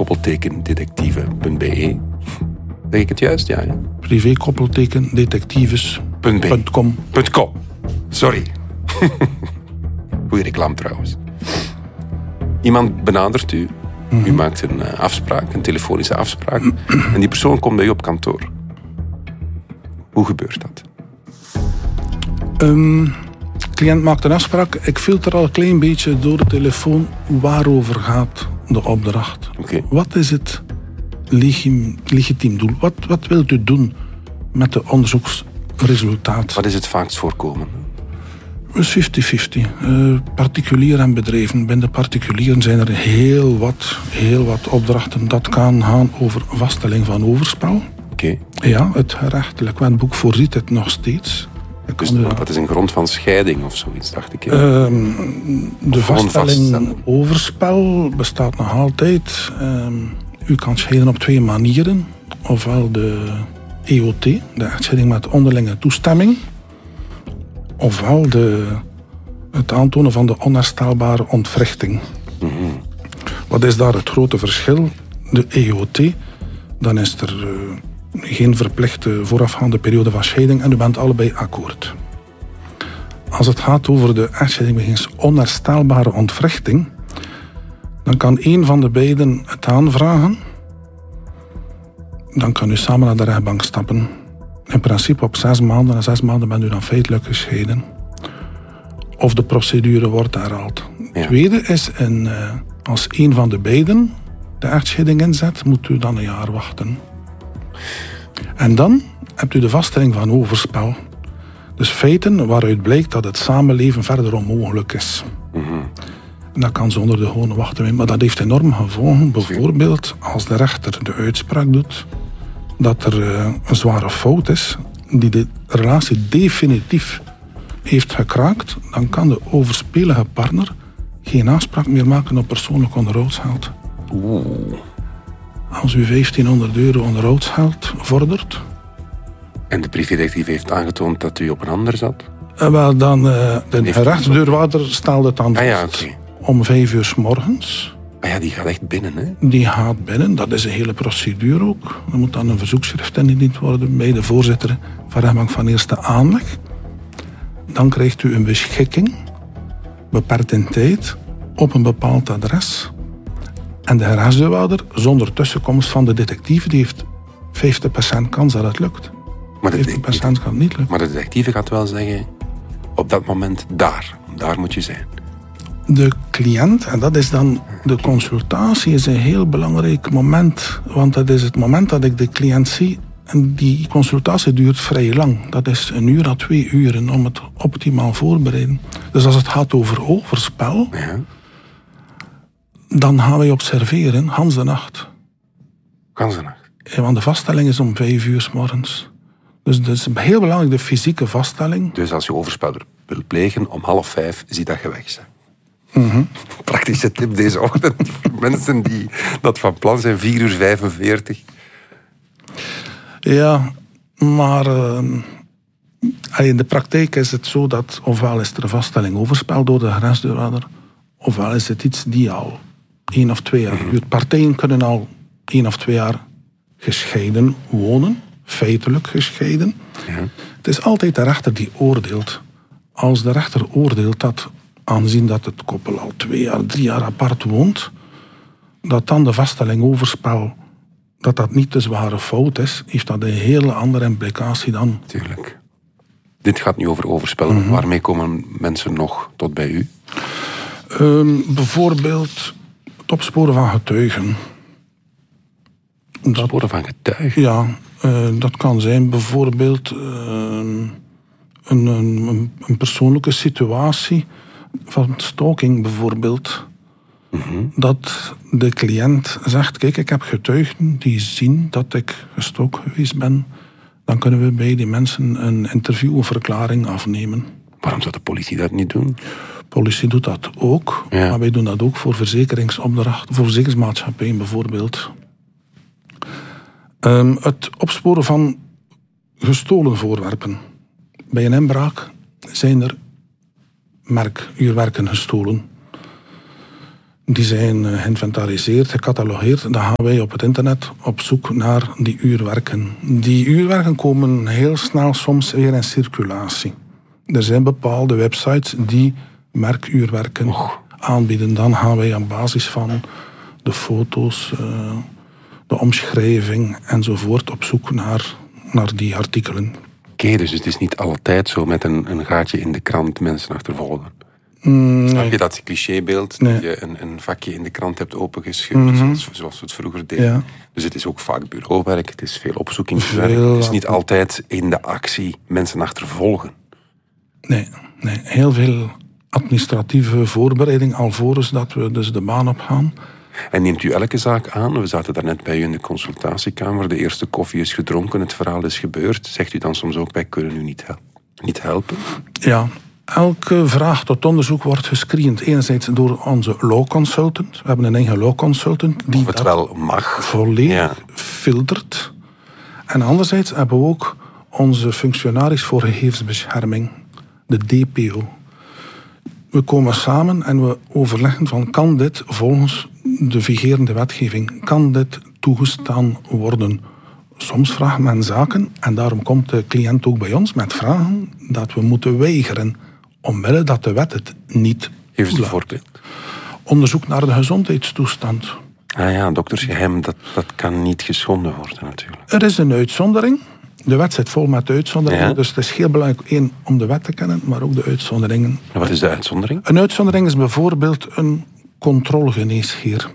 privé-detectieve.be. Zeg ik het juist? Ja. privé-detectives.com. Sorry. Goeie reclame trouwens. Iemand benadert u. U maakt een afspraak, een telefonische afspraak. En die persoon komt bij u op kantoor. Hoe gebeurt dat? Cliënt maakt een afspraak. Ik filter al een klein beetje door de telefoon waarover gaat de opdracht. Okay. Wat is het legitiem doel? Wat wilt u doen met de onderzoeksresultaat? Wat is het vaakst voorkomen? Dus 50-50. Particulier en bedrijven. Binnen de particulieren zijn er heel wat opdrachten. Dat kan gaan over vaststelling van overspel. Okay. Ja, het gerechtelijk wetboek voorziet het nog steeds. Dus dat is een grond van scheiding of zoiets, dacht ik. De vaststelling overspel bestaat nog altijd. U kan scheiden op 2 manieren. Ofwel de EOT, de echtscheiding met onderlinge toestemming. Ofwel het aantonen van de onherstelbare ontwrichting. Mm-hmm. Wat is daar het grote verschil? De EOT, dan is er geen verplichte voorafgaande periode van scheiding en u bent allebei akkoord. Als het gaat over de echtscheiding wegens onherstelbare ontwrichting, dan kan één van de beiden het aanvragen. Dan kan u samen naar de rechtbank stappen. In principe op 6 maanden. Na 6 maanden bent u dan feitelijk gescheiden. Of de procedure wordt herhaald. Het tweede is, als één van de beiden de echtscheiding inzet, moet u dan een jaar wachten. En dan hebt u de vaststelling van overspel. Dus feiten waaruit blijkt dat het samenleven verder onmogelijk is. Mm-hmm. En dat kan zonder de gewone wachten. Maar dat heeft enorm gevolgen. Bijvoorbeeld als de rechter de uitspraak doet dat er een zware fout is die de relatie definitief heeft gekraakt, dan kan de overspelige partner geen aanspraak meer maken op persoonlijk onderhoudsgeld. Als u €1500 onderhoudsgeld vordert. En de privédetectief heeft aangetoond dat u op een ander zat? Wel, dan de rechtsdeurwaarder stelde het aan vast. Okay. Om 5:00 's morgens. Ja, die gaat echt binnen, hè? Die gaat binnen, dat is een hele procedure ook. Er moet dan een verzoekschrift ingediend worden bij de voorzitter van rechtbank van eerste aanleg. Dan krijgt u een beschikking, beperkt in tijd, op een bepaald adres. En de rechtsdeurwaarder, zonder tussenkomst van de detectief, die heeft 50% kans dat het lukt. Maar 50% kan het niet lukken. Maar de detectief gaat wel zeggen, op dat moment daar moet je zijn. De cliënt, en dat is dan de consultatie, is een heel belangrijk moment. Want dat is het moment dat ik de cliënt zie. En die consultatie duurt vrij lang. Dat is 1 uur à 2 uren om het optimaal voorbereiden. Dus als het gaat over overspel, dan gaan wij observeren, Hans de nacht. Gans de nacht? Ja, want de vaststelling is om 5:00 's morgens. Dus dat is heel belangrijk, de fysieke vaststelling. Dus als je overspel wil plegen, om 4:30 zie dat je weg bent. Mm-hmm. Praktische tip deze ochtend voor mensen die dat van plan zijn, 4:45. Ja, maar in de praktijk is het zo dat ofwel is er een vaststelling overspel door de rechtsdeurwaarder, ofwel is het iets die al 1 of 2 jaar duurt. Partijen kunnen al 1 of 2 jaar gescheiden wonen, feitelijk gescheiden. Ja. Het is altijd de rechter die oordeelt. Als de rechter oordeelt dat, aangezien dat het koppel al 2 jaar, 3 jaar apart woont, dat dan de vaststelling overspel, dat niet de zware fout is, heeft dat een hele andere implicatie dan. Tuurlijk. Dit gaat nu over overspel. Mm-hmm. Waarmee komen mensen nog tot bij u? Bijvoorbeeld het opsporen van getuigen. Opsporen van getuigen? Ja, dat kan zijn bijvoorbeeld een persoonlijke situatie van stalking bijvoorbeeld. Mm-hmm. Dat de cliënt zegt, kijk, ik heb getuigen die zien dat ik gestalkt geweest ben. Dan kunnen we bij die mensen een interview of verklaring afnemen. Waarom zou de politie dat niet doen? De politie doet dat ook, ja. Maar wij doen dat ook voor verzekeringsopdrachten, voor verzekeringsmaatschappijen bijvoorbeeld. Het opsporen van gestolen voorwerpen. Bij een inbraak zijn er uurwerken gestolen. Die zijn geïnventariseerd, gecatalogeerd. Dan gaan wij op het internet op zoek naar die uurwerken. Die uurwerken komen heel snel soms weer in circulatie. Er zijn bepaalde websites die merkuurwerken aanbieden. Dan gaan wij op basis van de foto's, de omschrijving enzovoort op zoek naar die artikelen. Oké, dus het is niet altijd zo met een gaatje in de krant mensen achtervolgen. Snap je dat clichébeeld? Nee. Dat je een vakje in de krant hebt opengescheurd, zoals we het vroeger deden. Ja. Dus het is ook vaak bureauwerk, het is veel opzoekingswerk. Het is niet altijd in de actie mensen achtervolgen. Nee. Heel veel administratieve voorbereiding alvorens dat we dus de baan opgaan. En neemt u elke zaak aan? We zaten daarnet bij u in de consultatiekamer. De eerste koffie is gedronken, het verhaal is gebeurd. Zegt u dan soms ook, wij kunnen u niet helpen? Ja, elke vraag tot onderzoek wordt gescreend. Enerzijds door onze law consultant. We hebben een eigen law consultant die het wel mag. Volledig filtert. En anderzijds hebben we ook onze functionaris voor gegevensbescherming, de DPO. We komen samen en we overleggen van, kan dit volgens de vigerende wetgeving, kan dit toegestaan worden? Soms vraagt men zaken en daarom komt de cliënt ook bij ons met vragen dat we moeten weigeren, omwille dat de wet het niet toelaat. Geef eens een voorbeeld. Onderzoek naar de gezondheidstoestand. Ah ja, doktersgeheim, dat kan niet geschonden worden natuurlijk. Er is een uitzondering. De wet zit vol met uitzonderingen, ja. Dus het is heel belangrijk, één, om de wet te kennen, maar ook de uitzonderingen. En wat is de uitzondering? Een uitzondering is bijvoorbeeld een controlegeneesheer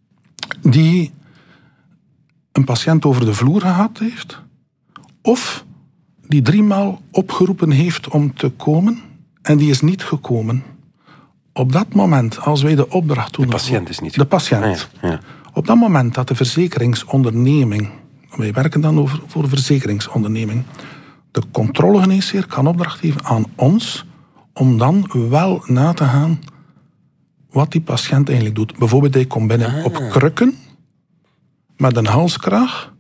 die een patiënt over de vloer gehad heeft, of die 3 maal opgeroepen heeft om te komen en die is niet gekomen. Op dat moment, als wij de opdracht doen... De patiënt is niet gekomen. De patiënt. Ja. Op dat moment dat de verzekeringsonderneming... Wij werken dan voor de verzekeringsonderneming. De controlegeneesheer kan opdracht geven aan ons om dan wel na te gaan wat die patiënt eigenlijk doet. Bijvoorbeeld, hij komt binnen op krukken met een halskraag.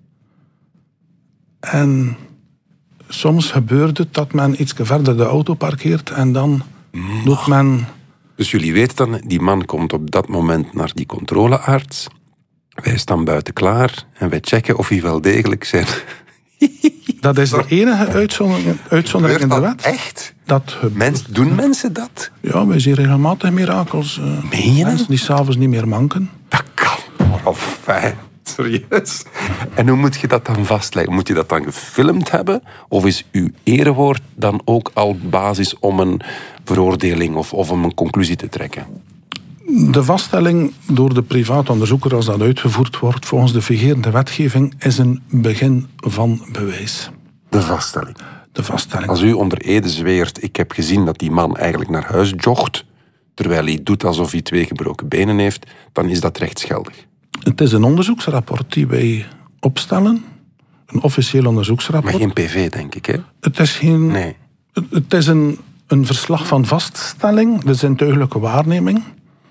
En soms gebeurt het dat men iets verder de auto parkeert en dan doet men... Dus jullie weten dan, die man komt op dat moment naar die controlearts. Wij staan buiten klaar en wij checken of hij wel degelijk zijn. Dat is de enige uitzondering in de wet. Echt? Doen mensen dat? Ja, wij zien regelmatig mirakels. Meen je mensen die s'avonds niet meer manken. Dat kan. Oh, fijn. Serieus. En hoe moet je dat dan vastleggen? Moet je dat dan gefilmd hebben? Of is uw erewoord dan ook al basis om een veroordeling of om een conclusie te trekken? De vaststelling door de privaat onderzoeker, als dat uitgevoerd wordt volgens de vigerende wetgeving, is een begin van bewijs. De vaststelling? De vaststelling. Als u onder ede zweert, ik heb gezien dat die man eigenlijk naar huis jogt, terwijl hij doet alsof hij 2 gebroken benen heeft, dan is dat rechtsgeldig. Het is een onderzoeksrapport die wij opstellen. Een officieel onderzoeksrapport. Maar geen PV, denk ik, hè? Het is geen... Nee. Het is een verslag van vaststelling, de zintuigelijke waarneming.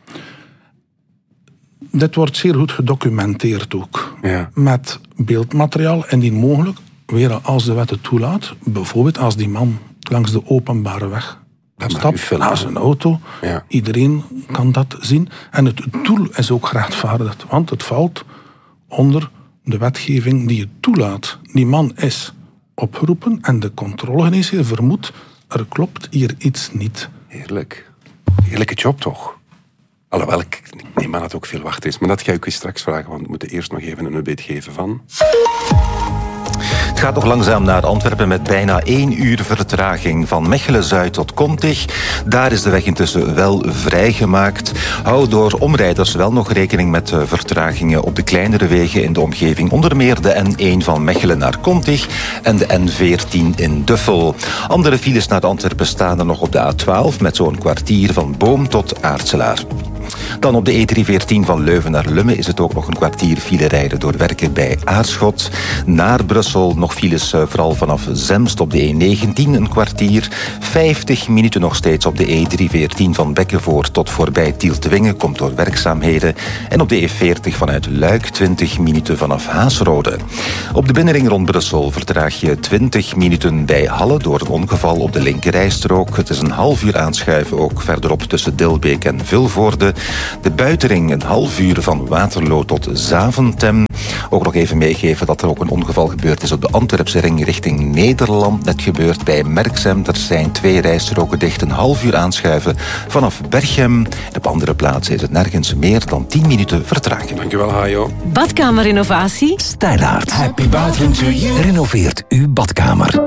Dit wordt zeer goed gedocumenteerd ook. Ja. Met beeldmateriaal, indien mogelijk, weer als de wet het toelaat. Bijvoorbeeld als die man langs de openbare weg stapt naar zijn auto. Ja. Iedereen kan dat zien. En het doel is ook gerechtvaardigd, want het valt onder de wetgeving die het toelaat. Die man is opgeroepen en de controlegeneesheer vermoedt, er klopt hier iets niet. Heerlijk. Heerlijke job toch? Alhoewel, ik neem aan dat het ook veel wachten is. Maar dat ga ik u straks vragen, want we moeten eerst nog even een update geven van... Het gaat nog langzaam naar Antwerpen met bijna 1 uur vertraging van Mechelen-Zuid tot Kontig. Daar is de weg intussen wel vrijgemaakt. Hou door omrijders wel nog rekening met vertragingen op de kleinere wegen in de omgeving. Onder meer de N1 van Mechelen naar Kontig en de N14 in Duffel. Andere files naar Antwerpen staan er nog op de A12 met zo'n kwartier van Boom tot Aartselaar. Dan op de E314 van Leuven naar Lummen is het ook nog een kwartier file rijden door werken bij Aarschot. Naar Brussel nog files vooral vanaf Zemst op de E19 een kwartier. 50 minuten nog steeds op de E314 van Bekkenvoort tot voorbij Tieltwingen, komt door werkzaamheden. En op de E40 vanuit Luik 20 minuten vanaf Haasrode. Op de binnenring rond Brussel vertraag je 20 minuten bij Halle door een ongeval op de linkerrijstrook. Het is een half uur aanschuiven ook verderop tussen Dilbeek en Vilvoorde. De buitenring een half uur van Waterloo tot Zaventem. Ook nog even meegeven dat er ook een ongeval gebeurd is op de Antwerpse ring richting Nederland. Net gebeurd bij Merksem. Er zijn 2 rijstroken dicht, een half uur aanschuiven vanaf Berchem. Op andere plaatsen is het nergens meer dan 10 minuten vertraging. Dankjewel, Hajo. Badkamerinnovatie? Stijlaard. Happy bathroom to you. Renoveert uw badkamer.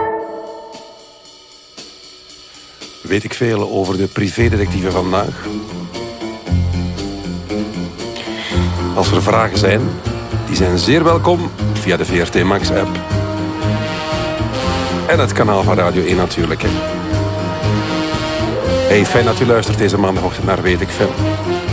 Weet ik veel over de privédetectieven vandaag? Als er vragen zijn, die zijn zeer welkom via de VRT Max app. En het kanaal van Radio 1 natuurlijk. Hè. Hey, fijn dat u luistert deze maandagochtend naar Weet ik veel.